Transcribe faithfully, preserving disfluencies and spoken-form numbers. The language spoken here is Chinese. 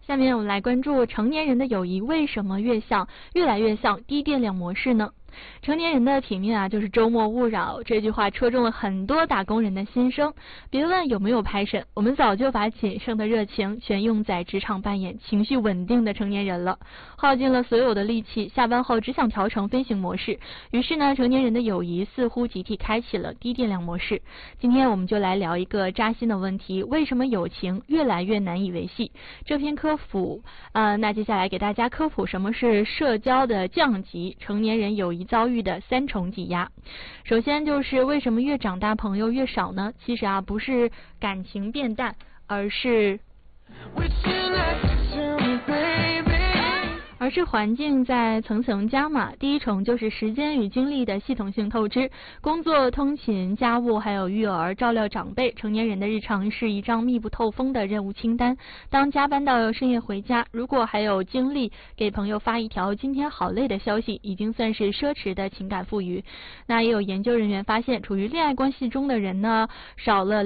下面我们来关注成年人的友谊为什么越像越来越像低电量模式呢？成年人的体面啊，就是周末勿扰。这句话戳中了很多打工人的心声。别问有没有拍审，我们早就把仅剩的热情全用在职场扮演情绪稳定的成年人了，耗尽了所有的力气，下班后只想调成飞行模式。于是呢，成年人的友谊似乎集体开启了低电量模式。今天我们就来聊一个扎心的问题：为什么友情越来越难以维系？这篇科普，呃，那接下来给大家科普什么是社交的降级，成年人友谊遭遇的三重挤压。首先就是为什么越长大朋友越少呢？其实啊，不是感情变淡，而是而是环境在层层加码。第一重就是时间与精力的系统性透支，工作、通勤、家务还有育儿、照料长辈，成年人的日常是一张密不透风的任务清单。当加班到深夜回家，如果还有精力给朋友发一条今天好累的消息，已经算是奢侈的情感富裕。那也有研究人员发现，处于恋爱关系中的人呢，少了